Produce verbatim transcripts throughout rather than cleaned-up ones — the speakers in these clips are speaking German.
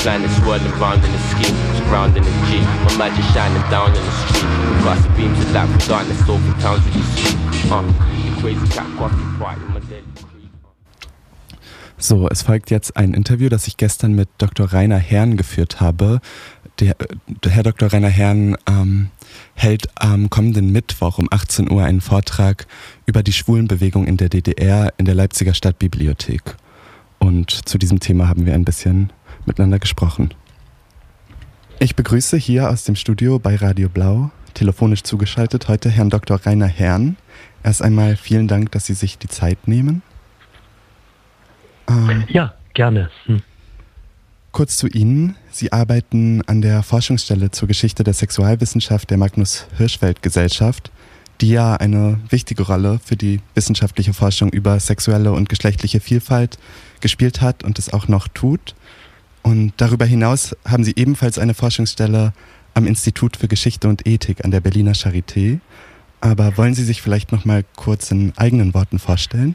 planet swirling round in the scheme, surrounding the G. My magic shining down in the street. Across the beams of light from darkness, over towns with you see. Uh, the crazy cat coffee part in my daily creed. So, es folgt jetzt ein Interview, das ich gestern mit Doktor Rainer Herrn geführt habe. Der, der Herr Doktor Rainer Herrn ähm, hält am kommenden Mittwoch um achtzehn Uhr einen Vortrag über die Schwulenbewegung in der D D R in der Leipziger Stadtbibliothek. Und zu diesem Thema haben wir ein bisschen miteinander gesprochen. Ich begrüße hier aus dem Studio bei Radio Blau, telefonisch zugeschaltet, heute Herrn Doktor Rainer Herrn. Erst einmal vielen Dank, dass Sie sich die Zeit nehmen. Ähm, ja, gerne. Hm. Kurz zu Ihnen. Sie arbeiten an der Forschungsstelle zur Geschichte der Sexualwissenschaft der Magnus-Hirschfeld-Gesellschaft, die ja eine wichtige Rolle für die wissenschaftliche Forschung über sexuelle und geschlechtliche Vielfalt gespielt hat und es auch noch tut. Und darüber hinaus haben Sie ebenfalls eine Forschungsstelle am Institut für Geschichte und Ethik an der Berliner Charité. Aber wollen Sie sich vielleicht noch mal kurz in eigenen Worten vorstellen?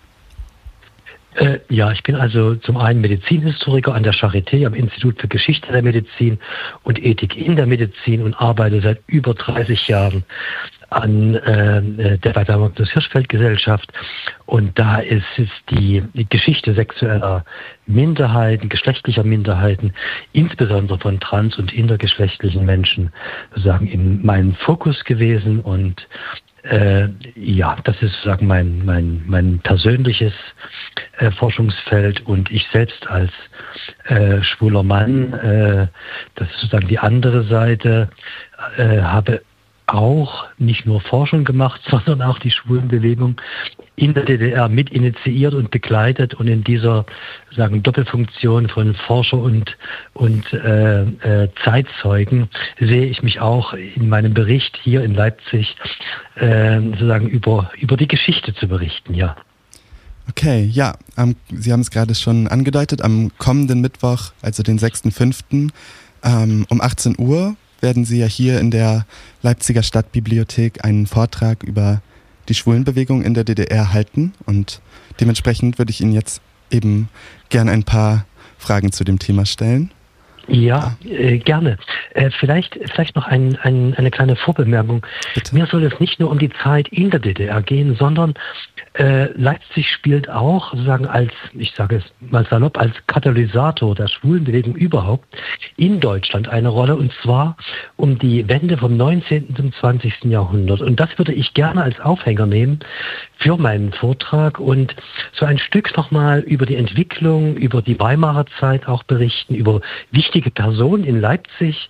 Äh, ja, ich bin also zum einen Medizinhistoriker an der Charité, am Institut für Geschichte der Medizin und Ethik in der Medizin und arbeite seit über dreißig Jahren an äh, der bei der Magnus-Hirschfeld-Gesellschaft. Und da ist es die Geschichte sexueller Minderheiten, geschlechtlicher Minderheiten, insbesondere von trans- und intergeschlechtlichen Menschen, sozusagen in meinem Fokus gewesen. Und Äh, ja, das ist sozusagen mein, mein, mein persönliches äh, Forschungsfeld, und ich selbst als äh, schwuler Mann, äh, das ist sozusagen die andere Seite, äh, habe auch nicht nur Forschung gemacht, sondern auch die Schwulenbewegung in der D D R mit initiiert und begleitet, und in dieser sagen Doppelfunktion von Forscher und und äh, äh, Zeitzeugen sehe ich mich auch in meinem Bericht hier in Leipzig äh, sozusagen über über die Geschichte zu berichten, ja. Okay, ja, ähm, Sie haben es gerade schon angedeutet, am kommenden Mittwoch, also den sechsten fünften ähm, um achtzehn Uhr werden Sie ja hier in der Leipziger Stadtbibliothek einen Vortrag über die Schwulenbewegung in der D D R halten, und dementsprechend würde ich Ihnen jetzt eben gern ein paar Fragen zu dem Thema stellen. Ja, äh, gerne. Äh, vielleicht, vielleicht noch ein, ein, eine kleine Vorbemerkung. Bitte? Mir soll es nicht nur um die Zeit in der D D R gehen, sondern äh, Leipzig spielt auch sozusagen als, ich sage es mal salopp, als Katalysator der Schwulenbewegung überhaupt in Deutschland eine Rolle, und zwar um die Wende vom neunzehnten zum zwanzigsten Jahrhundert. Und das würde ich gerne als Aufhänger nehmen für meinen Vortrag und so ein Stück nochmal über die Entwicklung, über die Weimarer Zeit auch berichten, über wichtige Personen in Leipzig.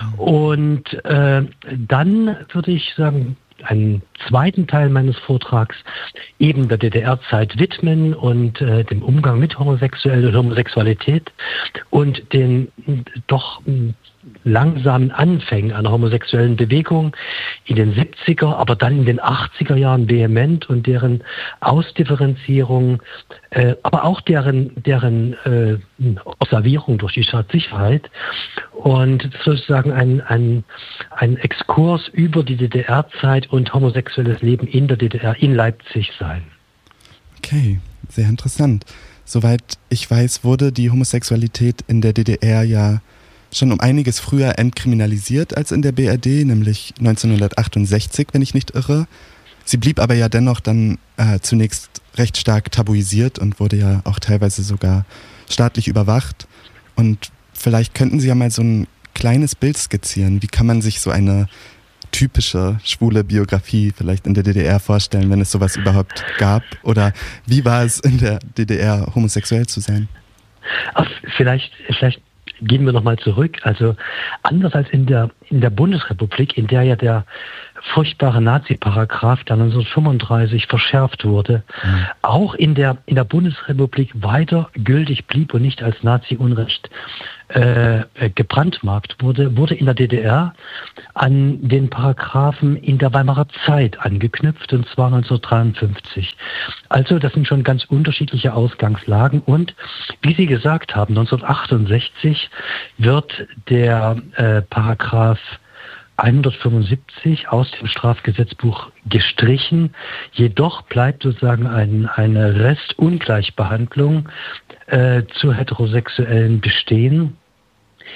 Und äh, dann würde ich sagen, einen zweiten Teil meines Vortrags eben der D D R-Zeit widmen und äh, dem Umgang mit Homosexuellen und Homosexualität und den doch langsamen Anfängen einer homosexuellen Bewegung in den siebziger, aber dann in den achtziger Jahren vehement, und deren Ausdifferenzierung, äh, aber auch deren, deren äh, Observierung durch die Staatssicherheit, und sozusagen ein, ein, ein Exkurs über die D D R-Zeit und homosexuelles Leben in der D D R in Leipzig sein. Okay, sehr interessant. Soweit ich weiß, wurde die Homosexualität in der D D R ja schon um einiges früher entkriminalisiert als in der B R D, nämlich neunzehnhundertachtundsechzig, wenn ich nicht irre. Sie blieb aber ja dennoch dann äh, zunächst recht stark tabuisiert und wurde ja auch teilweise sogar staatlich überwacht. Und vielleicht könnten Sie ja mal so ein kleines Bild skizzieren. Wie kann man sich so eine typische schwule Biografie vielleicht in der D D R vorstellen, wenn es sowas überhaupt gab? Oder wie war es in der D D R, homosexuell zu sein? Ach, vielleicht, vielleicht gehen wir nochmal zurück. Also anders als in der, in der Bundesrepublik, in der ja der furchtbare Nazi-Paragraph, der neunzehnhundertfünfunddreißig verschärft wurde, mhm. auch in der, in der Bundesrepublik weiter gültig blieb und nicht als Nazi-Unrecht äh, gebrandmarkt wurde, wurde in der D D R an den Paragraphen in der Weimarer Zeit angeknüpft, und zwar neunzehnhundertdreiundfünfzig. Also das sind schon ganz unterschiedliche Ausgangslagen, und wie Sie gesagt haben, neunzehnhundertachtundsechzig wird der äh, Paragraph hundertfünfundsiebzig aus dem Strafgesetzbuch gestrichen. Jedoch bleibt sozusagen ein, eine Restungleichbehandlung äh, zu Heterosexuellen bestehen,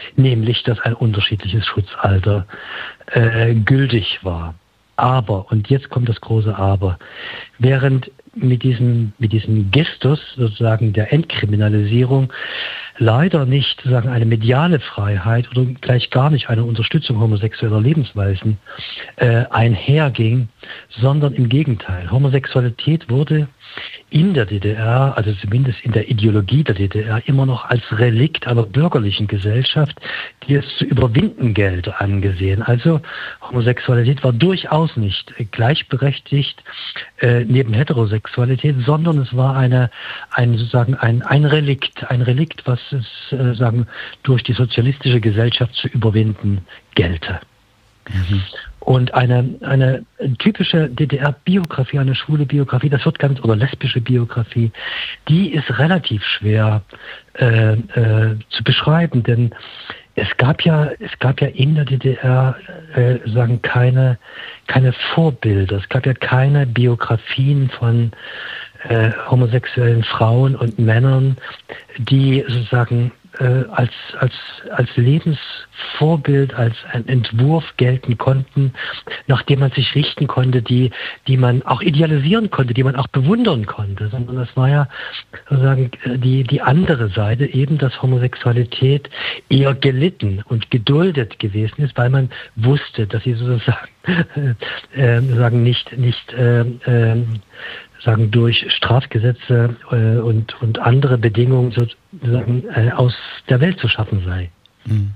nämlich dass ein unterschiedliches Schutzalter äh, gültig war. Aber, und jetzt kommt das große Aber, während mit diesem, mit diesem Gestus sozusagen der Entkriminalisierung leider nicht sozusagen eine mediale Freiheit oder gleich gar nicht eine Unterstützung homosexueller Lebensweisen äh, einherging, sondern im Gegenteil. Homosexualität wurde in der D D R, also zumindest in der Ideologie der D D R, immer noch als Relikt einer bürgerlichen Gesellschaft, die es zu überwinden gelte, angesehen. Also Homosexualität war durchaus nicht gleichberechtigt äh, neben Heterosexualität, sondern es war eine, ein, sozusagen ein, ein Relikt, ein Relikt, was es äh, sagen, durch die sozialistische Gesellschaft zu überwinden gelte. Mhm. Und eine, eine typische D D R-Biografie, eine schwule Biografie, das wird ganz, oder lesbische Biografie, die ist relativ schwer äh, äh, zu beschreiben, denn es gab ja, es gab ja in der D D R äh, sagen keine, keine Vorbilder, es gab ja keine Biografien von äh, homosexuellen Frauen und Männern, die sozusagen äh, als, als, als Lebensvorbild, als ein Entwurf gelten konnten, nach dem man sich richten konnte, die, die man auch idealisieren konnte, die man auch bewundern konnte, sondern das war ja sozusagen die, die andere Seite, eben dass Homosexualität eher gelitten und geduldet gewesen ist, weil man wusste, dass sie sozusagen äh, sagen nicht, nicht äh, äh, sagen durch Strafgesetze äh, und, und andere Bedingungen sozusagen äh, aus der Welt zu schaffen sei. Mhm.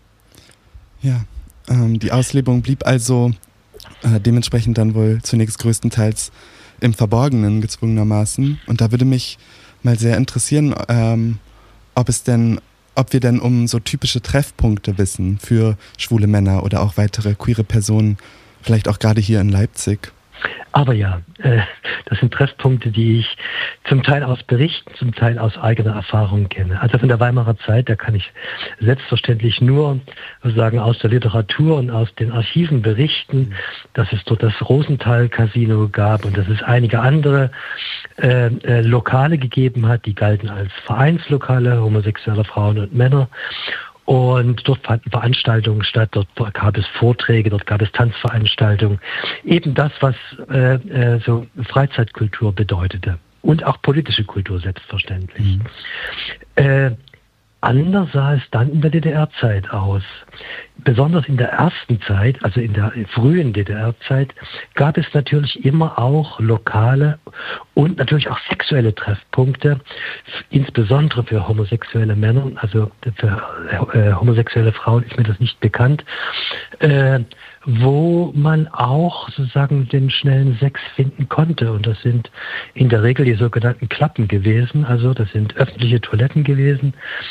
Ja, ähm, die Auslebung blieb also äh, dementsprechend dann wohl zunächst größtenteils im Verborgenen gezwungenermaßen. Und da würde mich mal sehr interessieren, ähm, ob es denn, ob wir denn um so typische Treffpunkte wissen für schwule Männer oder auch weitere queere Personen, vielleicht auch gerade hier in Leipzig. Aber ja, äh, das sind Treffpunkte, die ich zum Teil aus Berichten, zum Teil aus eigener Erfahrung kenne. Also von der Weimarer Zeit, da kann ich selbstverständlich nur sagen aus der Literatur und aus den Archiven berichten, dass es dort das Rosenthal-Casino gab und dass es einige andere äh, äh, Lokale gegeben hat, die galten als Vereinslokale homosexueller Frauen und Männer. Und dort fanden Veranstaltungen statt, dort gab es Vorträge, dort gab es Tanzveranstaltungen. Eben das, was äh, äh, so Freizeitkultur bedeutete. Und auch politische Kultur selbstverständlich. Mhm. Äh, anders sah es dann in der D D R-Zeit aus. Besonders in der ersten Zeit, also in der frühen D D R-Zeit, gab es natürlich immer auch lokale und natürlich auch sexuelle Treffpunkte, insbesondere für homosexuelle Männer, also für äh, homosexuelle Frauen ist mir das nicht bekannt, äh, wo man auch sozusagen den schnellen Sex finden konnte. Und das sind in der Regel die sogenannten Klappen gewesen, also das sind öffentliche Toiletten gewesen.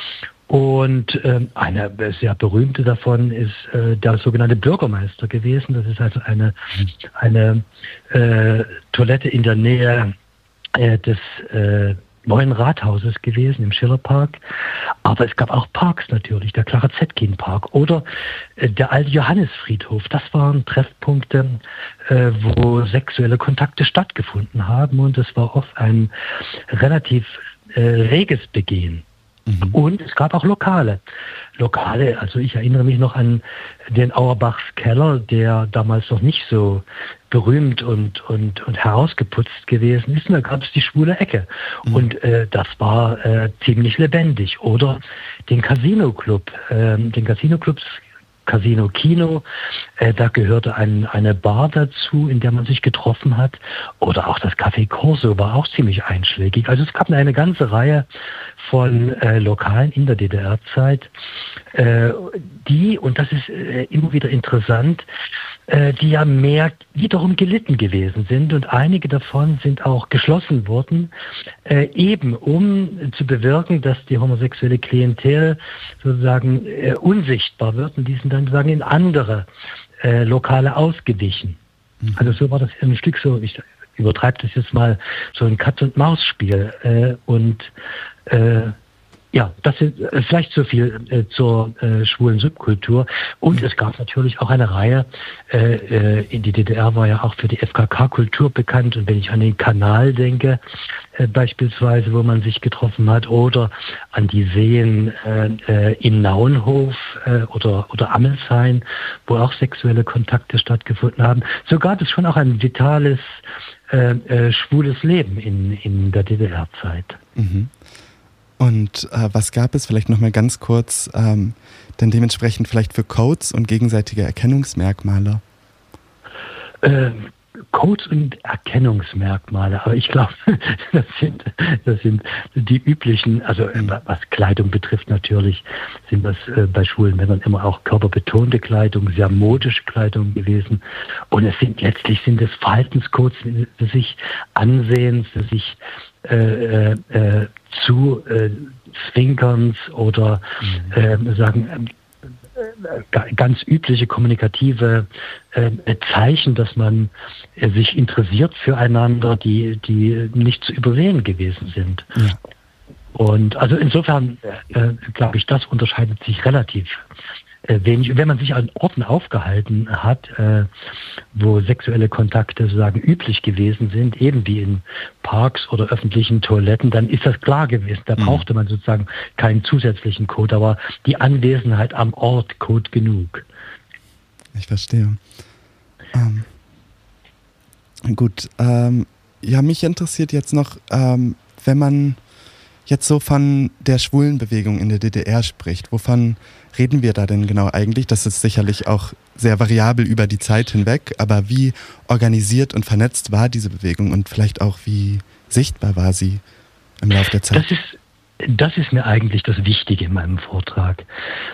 Und ähm, eine sehr berühmte davon ist äh, der sogenannte Bürgermeister gewesen. Das ist also eine, eine äh, Toilette in der Nähe äh, des äh, neuen Rathauses gewesen, im Schillerpark. Aber es gab auch Parks natürlich, der Clara Zetkin-Park oder äh, der alte Johannisfriedhof. Das waren Treffpunkte, äh, wo sexuelle Kontakte stattgefunden haben. Und es war oft ein relativ äh, reges Begehen. Mhm. Und es gab auch Lokale. Lokale, also ich erinnere mich noch an den Auerbachs Keller, der damals noch nicht so berühmt und, und, und herausgeputzt gewesen ist. Und da gab es die schwule Ecke. Mhm. Und äh, das war äh, ziemlich lebendig. Oder den Casino Club. Ähm, den Casino Clubs Casino Kino, äh, da gehörte ein, eine Bar dazu, in der man sich getroffen hat. Oder auch das Café Corso war auch ziemlich einschlägig. Also es gab eine ganze Reihe von äh, Lokalen in der D D R-Zeit, äh, die, und das ist äh, immer wieder interessant, äh, die ja mehr wiederum gelitten gewesen sind. Und einige davon sind auch geschlossen worden, äh, eben um zu bewirken, dass die homosexuelle Klientel sozusagen äh, unsichtbar wird. Und die sind dann sozusagen in andere äh, Lokale ausgewichen. Mhm. Also so war das ein Stück so, ich übertreibe das jetzt mal, so ein Katz-und-Maus-Spiel. Äh, und äh, Ja, das ist äh, vielleicht so viel äh, zur äh, schwulen Subkultur. Und es gab natürlich auch eine Reihe, äh, äh, in die D D R war ja auch für die F K K-Kultur bekannt. Und wenn ich an den Kanal denke, äh, beispielsweise, wo man sich getroffen hat, oder an die Seen äh, äh, in Naunhof äh, oder, oder Amelshain, wo auch sexuelle Kontakte stattgefunden haben, so gab es schon auch ein vitales, äh, äh, schwules Leben in, in der D D R-Zeit. Mhm. Und äh, was gab es vielleicht nochmal ganz kurz, ähm, denn dementsprechend vielleicht für Codes und gegenseitige Erkennungsmerkmale? Äh, Codes und Erkennungsmerkmale, aber ich glaube, das sind, das sind die üblichen, also äh, was Kleidung betrifft natürlich, sind das äh, bei schwulen Männern immer auch körperbetonte Kleidung, sehr modische Kleidung gewesen. Und es sind letztlich sind es Verhaltenscodes des sich Ansehens, des sich äh, äh, zu äh, Zwinkerns oder äh, sagen äh, ganz übliche kommunikative äh, Zeichen, dass man äh, sich interessiert füreinander, die die nicht zu übersehen gewesen sind. Ja. Und also insofern äh, glaube ich, das unterscheidet sich relativ äh, wenig. Wenn man sich an Orten aufgehalten hat, äh, wo sexuelle Kontakte sozusagen üblich gewesen sind, eben wie in Parks oder öffentlichen Toiletten, dann ist das klar gewesen. Da mhm. brauchte man sozusagen keinen zusätzlichen Code, aber die Anwesenheit am Ort Code genug. Ich verstehe. Ähm, gut, ähm, ja, mich interessiert jetzt noch, ähm, wenn man jetzt so von der schwulen Bewegung in der D D R spricht, wovon reden wir da denn genau eigentlich? Das ist sicherlich auch sehr variabel über die Zeit hinweg, aber wie organisiert und vernetzt war diese Bewegung und vielleicht auch wie sichtbar war sie im Laufe der Zeit? Das ist, das ist mir eigentlich das Wichtige in meinem Vortrag.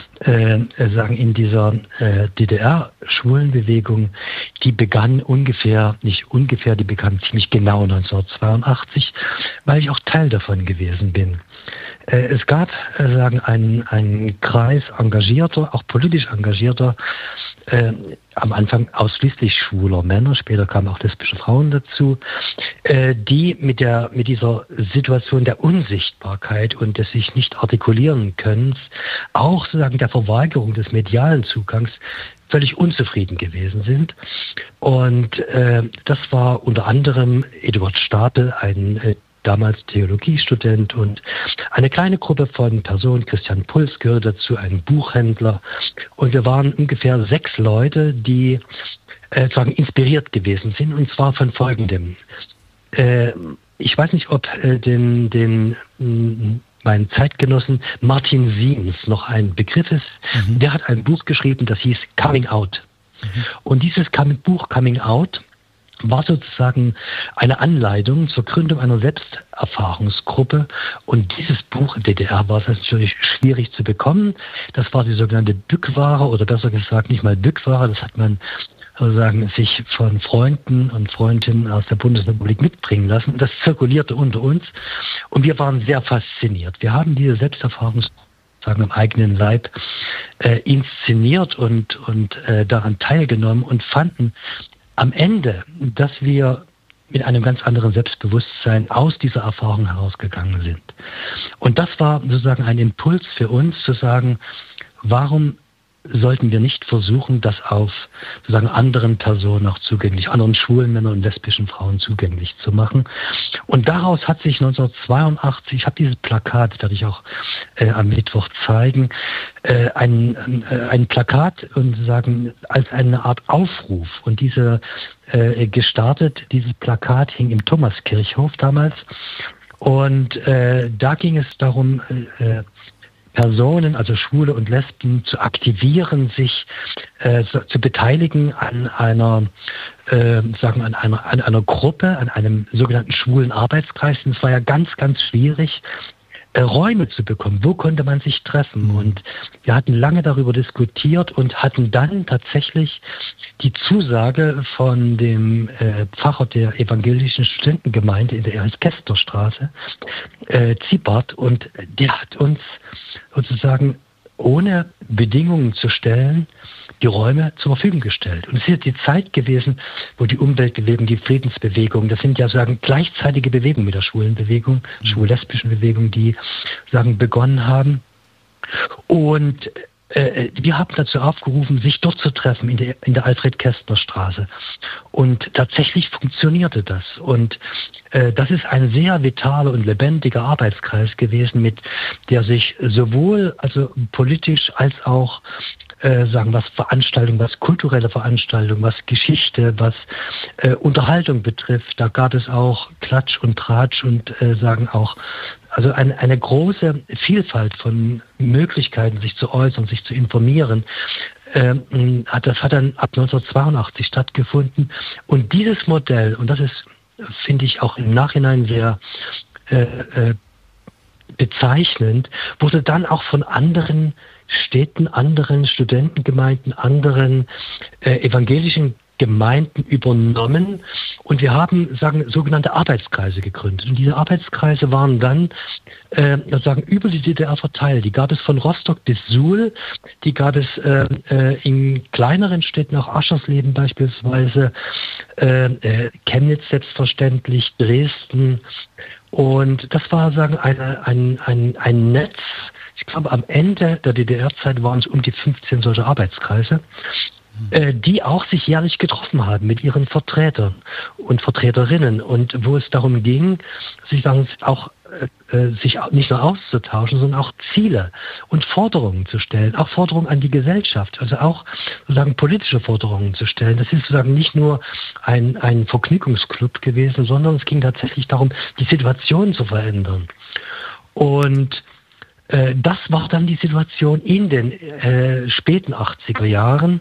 Äh, sagen, in dieser äh, D D R-Schwulenbewegung, die begann ungefähr, nicht ungefähr, die begann ziemlich genau neunzehnhundertzweiundachtzig, weil ich auch Teil davon gewesen bin. Äh, es gab, äh, sagen, einen, einen Kreis engagierter, auch politisch engagierter, äh, am Anfang ausschließlich schwuler Männer, später kamen auch lesbische Frauen dazu, äh, die mit der, mit dieser Situation der Unsichtbarkeit und des sich nicht artikulieren Könnens, auch sozusagen der Verweigerung des medialen Zugangs völlig unzufrieden gewesen sind. Und äh, das war unter anderem Eduard Stapel, ein äh, damals Theologiestudent, und eine kleine Gruppe von Personen, Christian Puls gehörte dazu, ein Buchhändler. Und wir waren ungefähr sechs Leute, die äh, sagen, inspiriert gewesen sind, und zwar von Folgendem. Äh, ich weiß nicht, ob äh, den, den mh, mein Zeitgenossen Martin Siemens noch ein Begriff ist. Mhm. Der hat ein Buch geschrieben, das hieß Coming Out. Mhm. Und dieses Buch Coming Out war sozusagen eine Anleitung zur Gründung einer Selbsterfahrungsgruppe. Und dieses Buch, in D D R war es natürlich schwierig zu bekommen. Das war die sogenannte Bückware, oder besser gesagt nicht mal Bückware, das hat man sozusagen sich von Freunden und Freundinnen aus der Bundesrepublik mitbringen lassen. Das zirkulierte unter uns und wir waren sehr fasziniert. Wir haben diese Selbsterfahrung sagen im eigenen Leib äh, inszeniert und, und äh, daran teilgenommen und fanden am Ende, dass wir mit einem ganz anderen Selbstbewusstsein aus dieser Erfahrung herausgegangen sind. Und das war sozusagen ein Impuls für uns, zu sagen, warum sollten wir nicht versuchen, das auf sozusagen anderen Personen auch zugänglich, anderen schwulen Männern und lesbischen Frauen zugänglich zu machen. Und daraus hat sich neunzehnhundertzweiundachtzig, ich habe dieses Plakat, das werde ich auch äh, am Mittwoch zeigen, äh, ein, äh, ein Plakat und sagen als eine Art Aufruf. Und diese äh, gestartet, dieses Plakat hing im Thomaskirchhof damals. Und äh, da ging es darum, äh, Personen, also Schwule und Lesben, zu aktivieren, sich äh, zu, zu beteiligen an einer, äh, sagen wir, an einer, an einer Gruppe, an einem sogenannten schwulen Arbeitskreis. Und es war ja ganz, ganz schwierig, äh, Räume zu bekommen. Wo konnte man sich treffen? Und wir hatten lange darüber diskutiert und hatten dann tatsächlich die Zusage von dem äh, Pfarrer der evangelischen Studentengemeinde in der Erich-Kästner-Straße, äh, Ziebart, und der hat uns sozusagen ohne Bedingungen zu stellen die Räume zur Verfügung gestellt. Und es ist die Zeit gewesen, wo die Umweltbewegung, die Friedensbewegung, das sind ja sagen gleichzeitige Bewegungen mit der schwulen Bewegung, mhm. schwul-lesbischen Bewegung, die sagen begonnen haben. Und äh, wir haben dazu aufgerufen, sich dort zu treffen in der, in der Alfred-Kästner-Straße. Und tatsächlich funktionierte das. Und äh, das ist ein sehr vitaler und lebendiger Arbeitskreis gewesen, mit der sich sowohl also politisch als auch Äh, sagen, was Veranstaltungen, was kulturelle Veranstaltungen, was Geschichte, was äh, Unterhaltung betrifft. Da gab es auch Klatsch und Tratsch und äh, sagen auch, also eine, eine große Vielfalt von Möglichkeiten, sich zu äußern, sich zu informieren. Ähm, hat, das hat dann ab neunzehnhundertzweiundachtzig stattgefunden. Und dieses Modell, und das ist, finde ich, auch im Nachhinein sehr äh, äh, bezeichnend, wurde dann auch von anderen Städten, anderen Studentengemeinden, anderen äh, evangelischen Gemeinden übernommen, und wir haben sagen sogenannte Arbeitskreise gegründet. Und diese Arbeitskreise waren dann äh, sagen über die D D R verteilt. Die gab es von Rostock bis Suhl, die gab es äh, äh, in kleineren Städten, auch Aschersleben beispielsweise, äh, äh, Chemnitz selbstverständlich, Dresden. Und das war sagen eine, ein, ein, ein Netz. Ich glaube, am Ende der D D R-Zeit waren es um die fünfzehn solche Arbeitskreise, äh, die auch sich jährlich getroffen haben mit ihren Vertretern und Vertreterinnen, und wo es darum ging, sich dann auch äh, sich nicht nur auszutauschen, sondern auch Ziele und Forderungen zu stellen, auch Forderungen an die Gesellschaft, also auch sozusagen politische Forderungen zu stellen. Das ist sozusagen nicht nur ein, ein Vergnügungsclub gewesen, sondern es ging tatsächlich darum, die Situation zu verändern. Und das war dann die Situation in den äh, späten achtziger Jahren.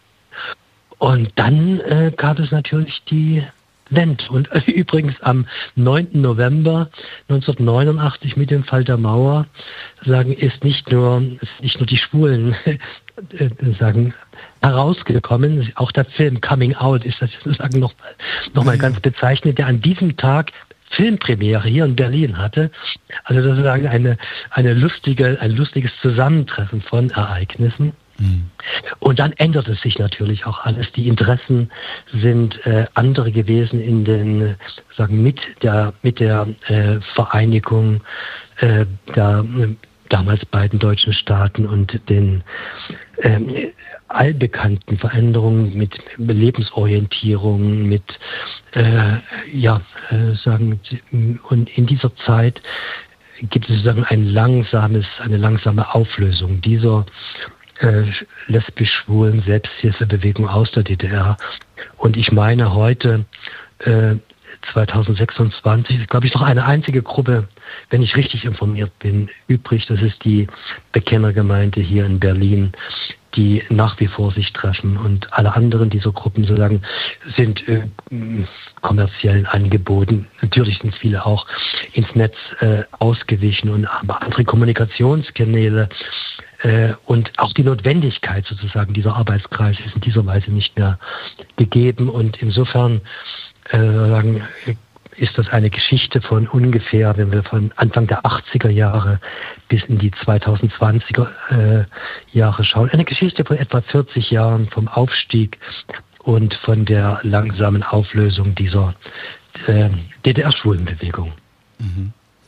Und dann äh, gab es natürlich die Wende. Und äh, übrigens am neunten November neunzehnhundertneunundachtzig mit dem Fall der Mauer sagen, ist nicht nur, ist nicht nur die Schwulen äh, sagen, herausgekommen. Auch der Film Coming Out ist das sozusagen noch, noch mal ganz bezeichnend, der an diesem Tag Filmpremiere hier in Berlin hatte. Also das ist eine, eine lustige, ein lustiges Zusammentreffen von Ereignissen. Mhm. Und dann ändert es sich natürlich auch alles. Die Interessen sind äh, andere gewesen in den, sagen, mit der, mit der äh, Vereinigung äh, der äh, damals beiden deutschen Staaten und den äh, allbekannten Veränderungen mit Lebensorientierung, mit äh, ja äh, sagen, und in dieser Zeit gibt es sozusagen ein langsames, eine langsame Auflösung dieser äh, lesbisch-schwulen Selbsthilfebewegung aus der D D R. Und ich meine heute äh, zweitausendsechsundzwanzig ist, glaube ich, noch eine einzige Gruppe, wenn ich richtig informiert bin, übrig. Das ist die Bekennergemeinde hier in Berlin, die nach wie vor sich treffen. Und alle anderen dieser Gruppen sozusagen sind äh, kommerziellen Angeboten. Natürlich sind viele auch ins Netz äh, ausgewichen und haben andere Kommunikationskanäle. Äh, und auch die Notwendigkeit sozusagen dieser Arbeitskreise ist in dieser Weise nicht mehr gegeben. Und insofern äh, sagen, ist das eine Geschichte von ungefähr, wenn wir von Anfang der achtziger Jahre bis in die zweitausendzwanziger äh, Jahre schauen. Eine Geschichte von etwa vierzig Jahren vom Aufstieg und von der langsamen Auflösung dieser äh, D D R-Schwulenbewegung. Mhm.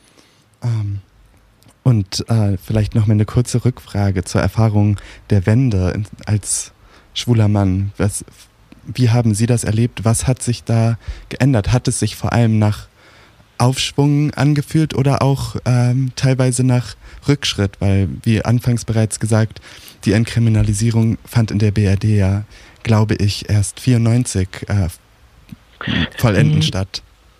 Ähm, und äh, vielleicht noch mal eine kurze Rückfrage zur Erfahrung der Wende als schwuler Mann. Was Wie haben Sie das erlebt? Was hat sich da geändert? Hat es sich vor allem nach Aufschwung angefühlt oder auch ähm, teilweise nach Rückschritt? Weil, wie anfangs bereits gesagt, die Entkriminalisierung fand in der B R D ja, glaube ich, erst vierundneunzig äh, vollenden statt.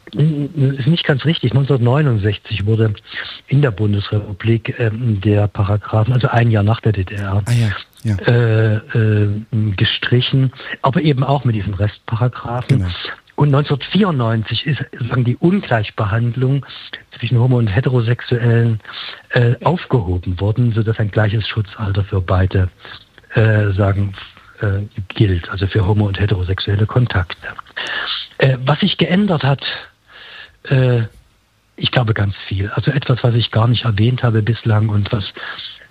Ist nicht ganz richtig. neunzehnhundertneunundsechzig wurde in der Bundesrepublik ähm, der Paragraphen, also ein Jahr nach der D D R, ah, ja. Ja. Äh, äh, gestrichen, aber eben auch mit diesen Restparagraphen. Genau. Und neunzehnhundertvierundneunzig ist sagen, die Ungleichbehandlung zwischen Homo- und Heterosexuellen äh, aufgehoben worden, sodass ein gleiches Schutzalter für beide äh, sagen, äh, gilt, also für homo- und heterosexuelle Kontakte. Äh, was sich geändert hat, äh, ich glaube ganz viel. Also etwas, was ich gar nicht erwähnt habe bislang und was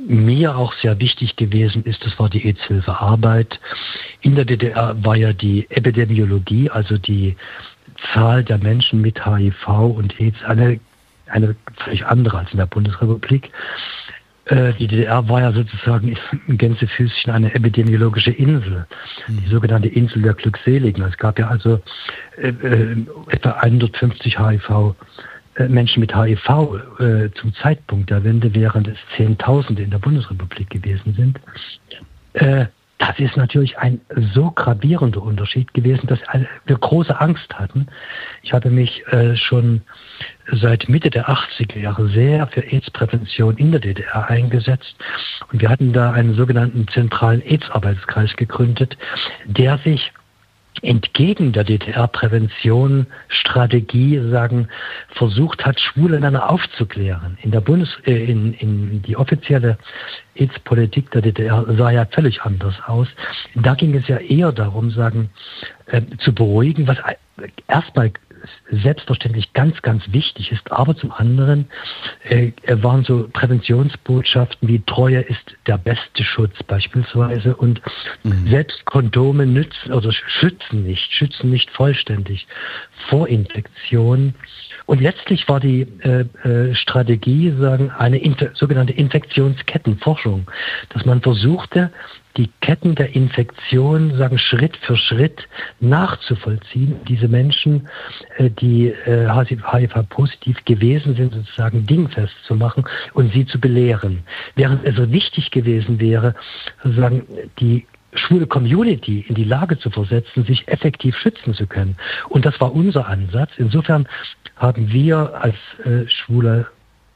mir auch sehr wichtig gewesen ist, das war die AIDS-Hilfearbeit. In der D D R war ja die Epidemiologie, also die Zahl der Menschen mit H I V und AIDS, eine, eine völlig andere als in der Bundesrepublik. Äh, die D D R war ja sozusagen in Gänsefüßchen eine epidemiologische Insel, mhm. die sogenannte Insel der Glückseligen. Es gab ja also äh, äh, etwa hundertfünfzig H I V Menschen mit H I V äh, zum Zeitpunkt der Wende, während es Zehntausende in der Bundesrepublik gewesen sind. Äh, das ist natürlich ein so gravierender Unterschied gewesen, dass wir große Angst hatten. Ich habe mich äh, schon seit Mitte der achtziger Jahre sehr für AIDS-Prävention in der D D R eingesetzt. Und wir hatten da einen sogenannten zentralen AIDS-Arbeitskreis gegründet, der sich entgegen der D D R-Prävention, Strategie, sagen, versucht hat, schwule Männer aufzuklären. In der Bundes, äh, in, in die offizielle AIDS-Politik der D D R sah ja völlig anders aus. Da ging es ja eher darum, sagen, äh, zu beruhigen, was erstmal selbstverständlich ganz, ganz wichtig ist, aber zum anderen äh, waren so Präventionsbotschaften wie Treue ist der beste Schutz beispielsweise und mhm. selbst Kondome nützen oder schützen nicht, schützen nicht vollständig vor Infektionen. Und letztlich war die äh, äh, Strategie, sagen, eine Inf- sogenannte Infektionskettenforschung, dass man versuchte, die Ketten der Infektion, sagen, Schritt für Schritt nachzuvollziehen, diese Menschen, äh, die äh, H I V-positiv gewesen sind, sozusagen dingfest zu machen und sie zu belehren. Während es so wichtig gewesen wäre, sozusagen die schwule Community in die Lage zu versetzen, sich effektiv schützen zu können. Und das war unser Ansatz. Insofern haben wir als äh, schwule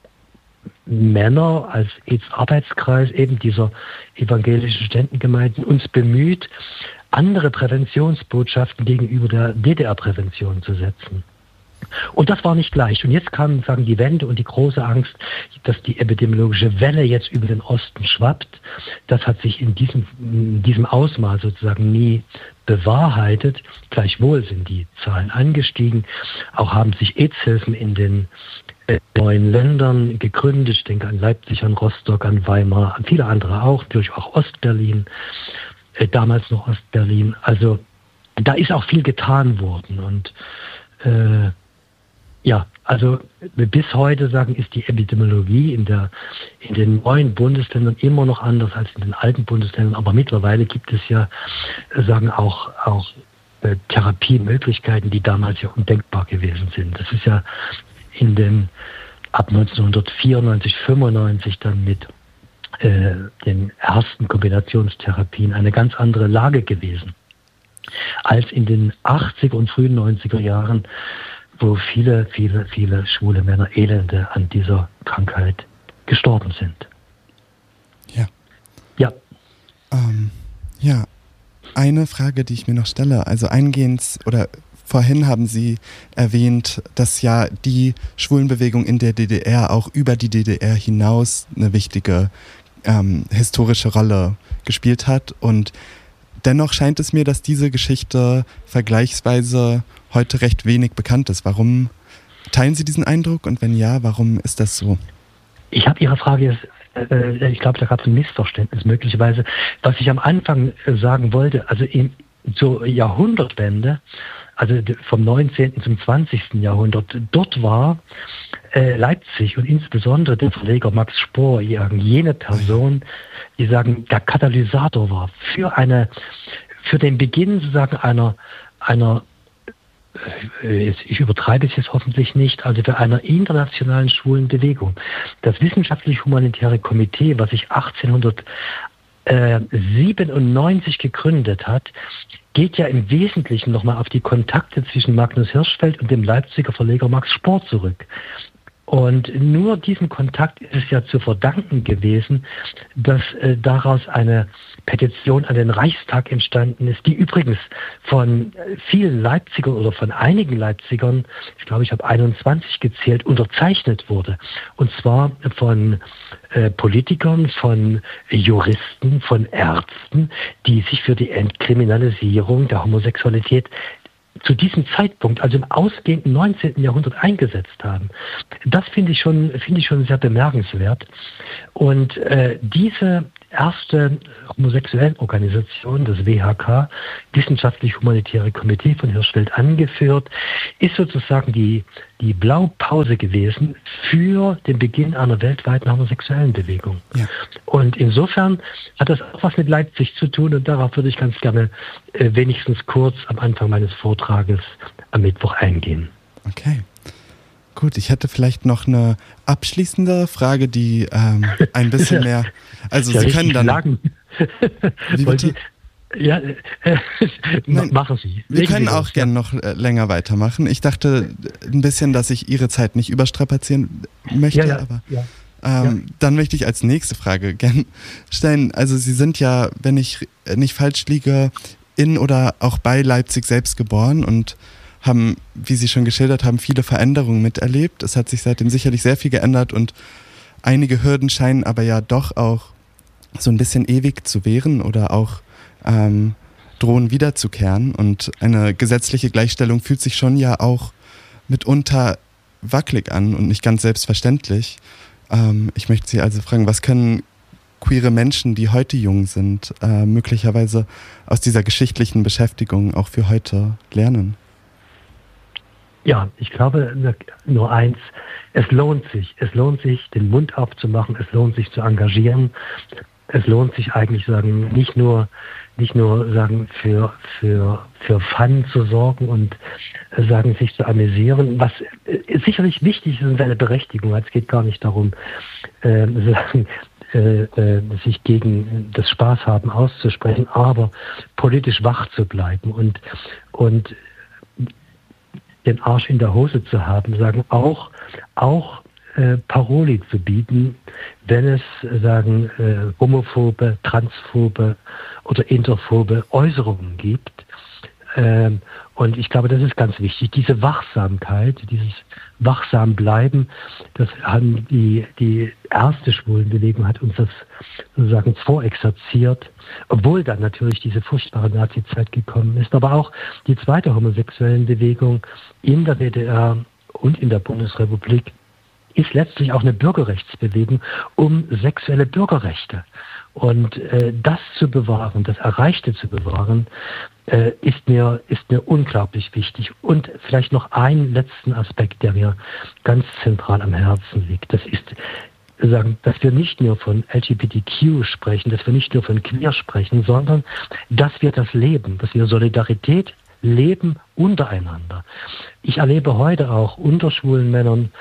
Männer, als AIDS-Arbeitskreis eben dieser evangelischen Ständengemeinden uns bemüht, andere Präventionsbotschaften gegenüber der D D R-Prävention zu setzen. Und das war nicht leicht. Und jetzt kam, sagen, die Wende und die große Angst, dass die epidemiologische Welle jetzt über den Osten schwappt. Das hat sich in diesem, in diesem Ausmaß sozusagen nie bewahrheitet. Gleichwohl sind die Zahlen angestiegen. Auch haben sich AIDS-Hilfen in den äh, neuen Ländern gegründet. Ich denke an Leipzig, an Rostock, an Weimar, an viele andere auch, natürlich auch Ostberlin, äh, damals noch Ostberlin. Also da ist auch viel getan worden. Und äh, ja, also bis heute, sagen, ist die Epidemiologie in der in den neuen Bundesländern immer noch anders als in den alten Bundesländern, aber mittlerweile gibt es ja, sagen, auch auch äh, Therapiemöglichkeiten, die damals ja undenkbar gewesen sind. Das ist ja in den ab neunzehnhundertvierundneunzig, fünfundneunzig dann mit äh, den ersten Kombinationstherapien eine ganz andere Lage gewesen als in den achtziger und frühen neunziger Jahren, wo viele, viele, viele schwule Männer Elende an dieser Krankheit gestorben sind. Ja. Ja. Ähm, ja, eine Frage, die ich mir noch stelle, also eingehend oder vorhin haben Sie erwähnt, dass ja die Schwulenbewegung in der D D R auch über die D D R hinaus eine wichtige ähm, historische Rolle gespielt hat, und dennoch scheint es mir, dass diese Geschichte vergleichsweise heute recht wenig bekannt ist. Warum teilen Sie diesen Eindruck, und wenn ja, warum ist das so? Ich habe Ihre Frage jetzt, äh, ich glaube, da gab es ein Missverständnis möglicherweise. Was ich am Anfang äh, sagen wollte, also in, zur Jahrhundertwende, also vom neunzehnten zum zwanzigsten Jahrhundert, dort war äh, Leipzig und insbesondere der Verleger Max Spohr, jene Person, die sagen, der Katalysator war für eine, für den Beginn sozusagen einer, einer, äh, ich übertreibe es jetzt hoffentlich nicht, also für einer internationalen schwulen Bewegung. Das Wissenschaftlich-Humanitäre Komitee, was sich achtzehnhundertsiebenundneunzig gegründet hat, geht ja im Wesentlichen nochmal auf die Kontakte zwischen Magnus Hirschfeld und dem Leipziger Verleger Max Spohr zurück. Und nur diesem Kontakt ist es ja zu verdanken gewesen, dass äh, daraus eine Petition an den Reichstag entstanden ist, die übrigens von vielen Leipzigern oder von einigen Leipzigern, ich glaube, ich habe einundzwanzig gezählt, unterzeichnet wurde. Und zwar von äh, Politikern, von Juristen, von Ärzten, die sich für die Entkriminalisierung der Homosexualität zu diesem Zeitpunkt, also im ausgehenden neunzehnten. Jahrhundert eingesetzt haben. Das finde ich schon, finde ich schon sehr bemerkenswert. Und äh, diese erste Homosexuellenorganisation, das W H K, Wissenschaftlich-Humanitäre Komitee von Hirschfeld angeführt, ist sozusagen die, die Blaupause gewesen für den Beginn einer weltweiten homosexuellen Bewegung. Ja. Und insofern hat das auch was mit Leipzig zu tun und darauf würde ich ganz gerne äh, wenigstens kurz am Anfang meines Vortrages am Mittwoch eingehen. Okay. Gut, ich hätte vielleicht noch eine abschließende Frage, die ähm, ein bisschen mehr. Also ja, Sie können dann. Sagen. Wie bitte? Ja, äh, Nein, machen Sie. Wir können Sie auch los, gerne ja. noch äh, länger weitermachen. Ich dachte ein bisschen, dass ich Ihre Zeit nicht überstrapazieren möchte, ja, ja, aber ja. Ähm, ja. dann möchte ich als nächste Frage gerne stellen. Also Sie sind ja, wenn ich nicht falsch liege, in oder auch bei Leipzig selbst geboren und haben, wie Sie schon geschildert haben, viele Veränderungen miterlebt. Es hat sich seitdem sicherlich sehr viel geändert und einige Hürden scheinen aber ja doch auch so ein bisschen ewig zu währen oder auch ähm, drohen wiederzukehren. Und eine gesetzliche Gleichstellung fühlt sich schon ja auch mitunter wackelig an und nicht ganz selbstverständlich. Ähm, ich möchte Sie also fragen, was können queere Menschen, die heute jung sind, äh, möglicherweise aus dieser geschichtlichen Beschäftigung auch für heute lernen? Ja, ich glaube nur eins, es lohnt sich. Es lohnt sich, den Mund aufzumachen, es lohnt sich zu engagieren. Es lohnt sich eigentlich, sagen, nicht nur, nicht nur sagen, für, für, für Fun zu sorgen und äh, sagen, sich zu amüsieren, was äh, sicherlich wichtig ist und seine Berechtigung hat. Es geht gar nicht darum, äh, sagen, äh, äh, sich gegen das Spaß haben auszusprechen, aber politisch wach zu bleiben und, und den Arsch in der Hose zu haben, sagen, auch, auch äh, Paroli zu bieten, wenn es, sagen, äh, homophobe, transphobe oder interphobe Äußerungen gibt. Ähm, und ich glaube, das ist ganz wichtig. Diese Wachsamkeit, dieses wachsam bleiben, das haben die, die erste Schwulenbewegung hat uns das sozusagen vorexerziert, obwohl dann natürlich diese furchtbare Nazi-Zeit gekommen ist. Aber auch die zweite homosexuellen Bewegung in der D D R und in der Bundesrepublik ist letztlich auch eine Bürgerrechtsbewegung um sexuelle Bürgerrechte. Und äh, das zu bewahren, das Erreichte zu bewahren, äh, ist mir, ist mir unglaublich wichtig. Und vielleicht noch einen letzten Aspekt, der mir ganz zentral am Herzen liegt. Das ist, sagen, dass wir nicht nur von L G B T Q sprechen, dass wir nicht nur von Queer sprechen, sondern dass wir das leben, dass wir Solidarität leben untereinander. Ich erlebe heute auch unter schwulen Männern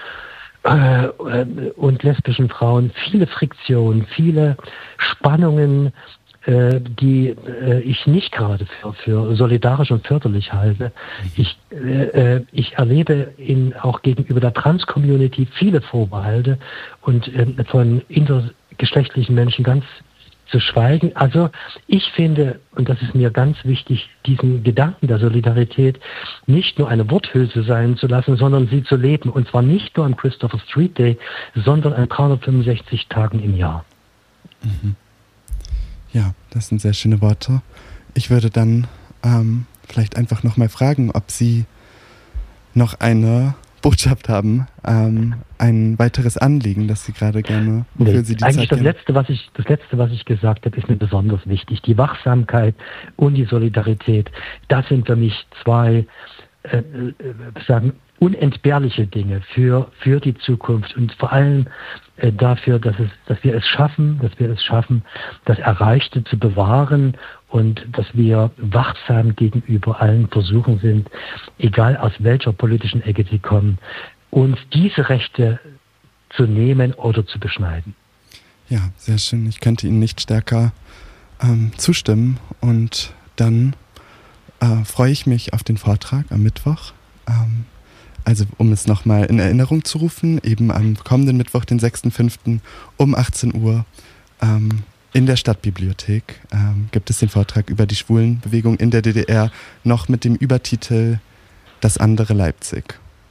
und lesbischen Frauen viele Friktionen, viele Spannungen, äh, die äh, ich nicht gerade für, für solidarisch und förderlich halte. Ich, äh, ich erlebe in, auch gegenüber der Trans-Community viele Vorbehalte und äh, von intergeschlechtlichen Menschen ganz zu schweigen. Also ich finde, und das ist mir ganz wichtig, diesen Gedanken der Solidarität nicht nur eine Worthülse sein zu lassen, sondern sie zu leben. Und zwar nicht nur am Christopher Street Day, sondern an dreihundertfünfundsechzig Tagen im Jahr. Mhm. Ja, das sind sehr schöne Worte. Ich würde dann ähm, vielleicht einfach nochmal fragen, ob Sie noch eine Botschaft haben, ähm, ein weiteres Anliegen, das Sie gerade gerne, wofür nee, Sie die eigentlich Zeit das letzte, was ich, das letzte, was ich gesagt habe, ist mir besonders wichtig. Die Wachsamkeit und die Solidarität, das sind für mich zwei, äh, äh, sagen, unentbehrliche Dinge für, für die Zukunft und vor allem äh, dafür, dass es, dass wir es schaffen, dass wir es schaffen, das Erreichte zu bewahren und dass wir wachsam gegenüber allen Versuchen sind, egal aus welcher politischen Ecke sie kommen, uns diese Rechte zu nehmen oder zu beschneiden. Ja, sehr schön. Ich könnte Ihnen nicht stärker ähm, zustimmen und dann äh, freue ich mich auf den Vortrag am Mittwoch. Ähm, Also um es nochmal in Erinnerung zu rufen, eben am kommenden Mittwoch, den sechsten fünften um achtzehn Uhr ähm, in der Stadtbibliothek ähm, gibt es den Vortrag über die Schwulenbewegung in der D D R, noch mit dem Übertitel Das andere Leipzig.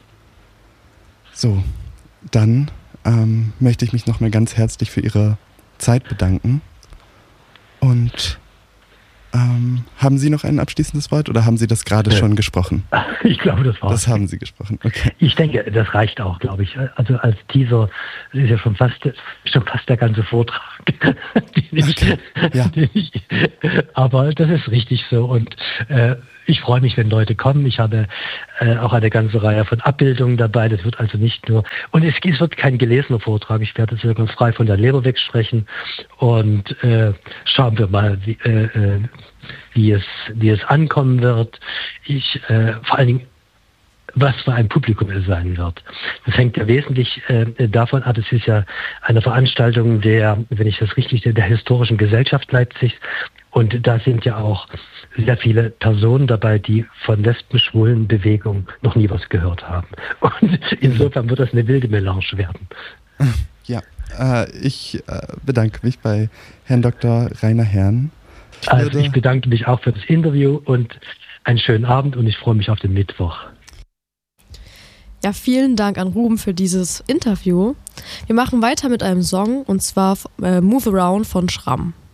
So, dann ähm, möchte ich mich nochmal ganz herzlich für Ihre Zeit bedanken und ähm, habe Haben Sie noch ein abschließendes Wort oder haben Sie das gerade ja. schon gesprochen? Ich glaube, das war Das haben Sie gesprochen, okay. Ich denke, das reicht auch, glaube ich. Also als Teaser ist ja schon fast, schon fast der ganze Vortrag. den ich, okay. ja. den ich, aber das ist richtig so und äh, ich freue mich, wenn Leute kommen. Ich habe äh, auch eine ganze Reihe von Abbildungen dabei. Das wird also nicht nur, und es, es wird kein gelesener Vortrag. Ich werde jetzt ganz frei von der Leber wegsprechen und äh, schauen wir mal, wie, äh, wie, es, wie es ankommen wird. Ich, äh, vor allen Dingen, was für ein Publikum es sein wird. Das hängt ja wesentlich äh, davon ab, es ist ja eine Veranstaltung der, wenn ich das richtig sehe, der Historischen Gesellschaft Leipzigs. Und da sind ja auch sehr viele Personen dabei, die von Lesben-Schwulen-Bewegung noch nie was gehört haben. Und insofern wird das eine wilde Melange werden. Ja, äh, ich äh, bedanke mich bei Herrn Doktor Rainer Herrn. Ich, also ich bedanke mich auch für das Interview und einen schönen Abend und ich freue mich auf den Mittwoch. Ja, vielen Dank an Ruben für dieses Interview. Wir machen weiter mit einem Song und zwar äh, Move Around von Schramm.